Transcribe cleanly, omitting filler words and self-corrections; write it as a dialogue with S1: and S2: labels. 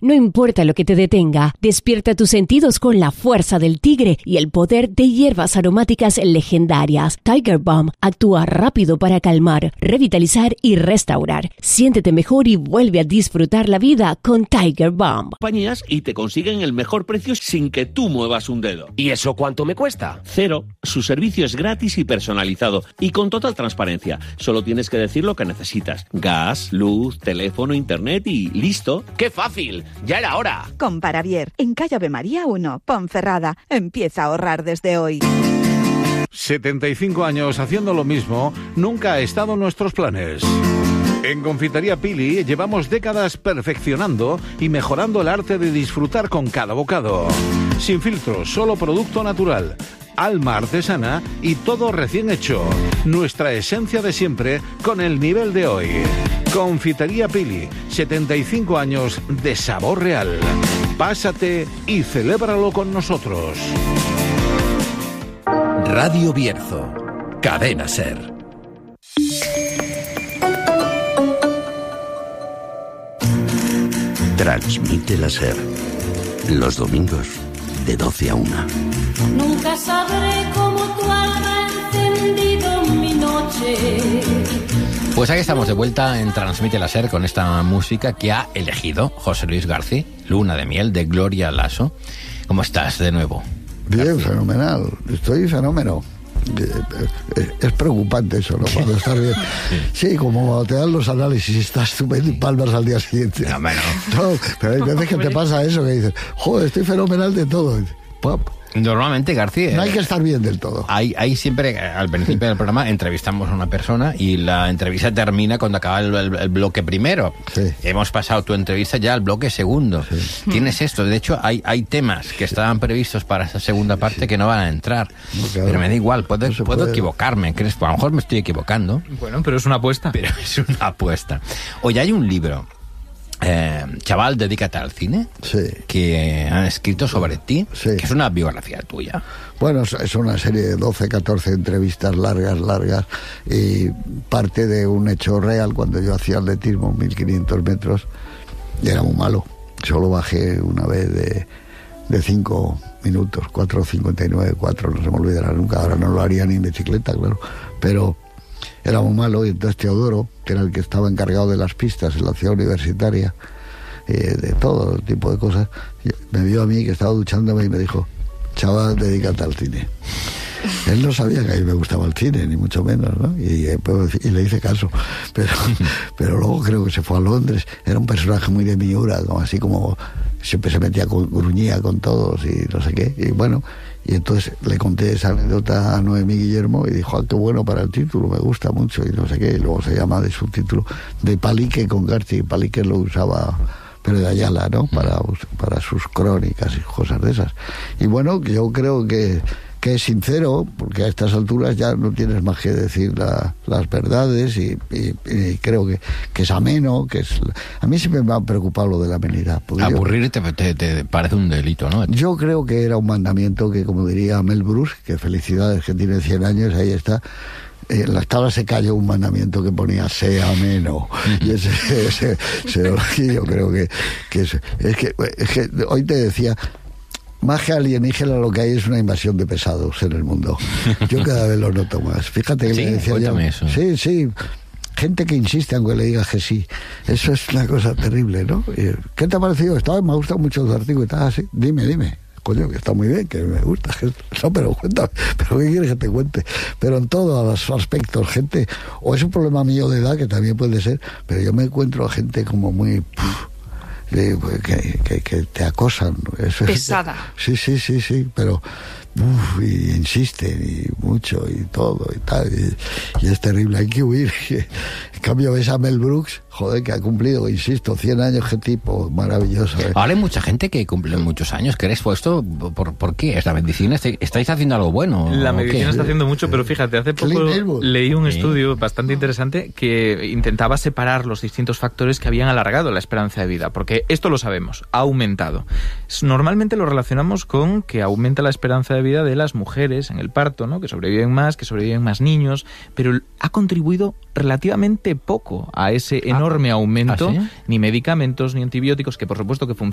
S1: No importa lo que te detenga, despierta tus sentidos con la fuerza del tigre y el poder de hierbas aromáticas legendarias. Tiger Balm actúa rápido para calmar, revitalizar y restaurar. Siéntete mejor y vuelve a disfrutar la vida con Tiger Balm.
S2: Compañías y te consiguen el mejor precio sin que tú muevas un dedo.
S3: ¿Y eso cuánto me cuesta?
S2: 0. Su servicio es gratis y personalizado y con total transparencia. Solo tienes que decir lo que necesitas. Gas, luz, teléfono, internet y listo.
S3: ¡Qué fácil! ¡Ya era hora!
S4: Con Paravier, en calle Ave María 1, Ponferrada. Empieza a ahorrar desde hoy.
S5: 75 años haciendo lo mismo nunca ha estado en nuestros planes. En Confitería Pili llevamos décadas perfeccionando y mejorando el arte de disfrutar con cada bocado. Sin filtros, solo producto natural, alma artesana y todo recién hecho. Nuestra esencia de siempre con el nivel de hoy. Confitería Pili, 75 años de sabor real. Pásate y celébralo con nosotros.
S6: Radio Bierzo, Cadena SER. Transmite la SER, los domingos de 12 a 1.
S7: Nunca sabré cómo tu alma ha encendido mi noche.
S8: Pues aquí estamos de vuelta en Transmite la SER con esta música que ha elegido José Luis García, Luna de Miel, de Gloria Lasso. ¿Cómo estás de nuevo?
S9: Bien,
S8: García.
S9: fenomenal. Estoy fenómeno. Es preocupante eso, ¿no? Cuando estás bien. Sí, como cuando te dan los análisis y estás estupendo y palmas al día siguiente.
S8: No, bueno.
S9: No, pero hay veces que te pasa eso, que dices, joder, estoy fenomenal de todo. ¡Pap!
S8: Normalmente, García,
S9: No hay que estar bien del todo.
S8: hay siempre, al principio del programa, entrevistamos a una persona y la entrevista termina cuando acaba el bloque primero.
S9: Sí.
S8: Hemos pasado tu entrevista ya al bloque segundo. Sí. Tienes esto. De hecho, hay temas que estaban previstos para esa segunda parte que no van a entrar.
S9: No, claro.
S8: Pero me da igual, puedo
S9: puede.
S8: equivocarme. ¿Crees? A lo mejor me estoy equivocando.
S10: Bueno, pero es una apuesta.
S8: Pero es una apuesta. Oye, hay un libro... Chaval, dedícate al cine,
S9: Sí.
S8: que han escrito sobre ti,
S9: Sí.
S8: que es una biografía tuya.
S9: Bueno, es una serie de 12, 14 entrevistas largas y parte de un hecho real. Cuando yo hacía atletismo, 1500 metros, y era muy malo. Solo bajé una vez de 5 minutos, 4:59, 4, no se me olvidará nunca. Ahora no lo haría ni en bicicleta, claro, pero era muy malo. Y entonces Teodoro, que era el que estaba encargado de las pistas en la ciudad universitaria, de todo tipo de cosas, me vio a mí que estaba duchándome y me dijo: chaval, dedícate al cine. Él no sabía que a mí me gustaba el cine, ni mucho menos, ¿no? Y le hice caso. Pero luego creo que se fue a Londres. Era un personaje muy de Miura, ¿no? Así como siempre se metía gruñía con todos y no sé qué. Y bueno, y entonces le conté esa anécdota a Noemí Guillermo y dijo: ah, qué bueno para el título, me gusta mucho y no sé qué. Y luego se llama de subtítulo de Palique con García. Palique lo usaba Pérez de Ayala, ¿no? Para sus crónicas y cosas de esas. Y bueno, yo creo que es sincero, porque a estas alturas ya no tienes más que decir las verdades y creo que es ameno, a mí siempre me ha preocupado lo de la amenidad.
S8: Aburrirte te parece un delito, ¿no?
S9: Yo creo que era un mandamiento que, como diría Mel Brooks, que felicidades, que tiene 100 años, ahí está. En las tablas se cayó un mandamiento que ponía sea ameno, y ese yo creo que es que hoy te decía, más que alienígena, lo que hay es una invasión de pesados en el mundo. Yo cada vez lo noto más. Fíjate que
S8: ¿Sí?
S9: le decía yo,
S8: Eso.
S9: Sí, gente que insiste aunque le digas que sí. Eso es una cosa terrible, ¿no? ¿Qué te ha parecido? Me ha gustado mucho tu artículo y tal, así. Dime. Coño, que está muy bien, que me gusta. No, pero cuéntame, ¿pero qué quieres que te cuente? Pero en todos los aspectos, gente, o es un problema mío de edad, que también puede ser, pero yo me encuentro a gente como muy... que te acosan. Eso
S11: pesada.
S9: Sí, pero y insisten y mucho y todo y tal, y es terrible, hay que huir. En cambio ves a Mel Brooks, joder, que ha cumplido, insisto, 100 años, qué tipo maravilloso.
S8: Ahora hay mucha gente que cumple muchos años. ¿Crees esto? ¿Por qué? ¿Es la medicina? ¿Estáis haciendo algo bueno?
S10: La medicina está haciendo mucho, pero fíjate, hace poco leí un
S8: Sí.
S10: estudio bastante interesante que intentaba separar los distintos factores que habían alargado la esperanza de vida, porque esto lo sabemos, ha aumentado. Normalmente lo relacionamos con que aumenta la esperanza de vida de las mujeres en el parto, ¿no? Que sobreviven más niños, pero ha contribuido relativamente poco a ese enorme aumento.
S8: ¿Ah, sí?
S10: Ni medicamentos ni antibióticos, que por supuesto que funcionan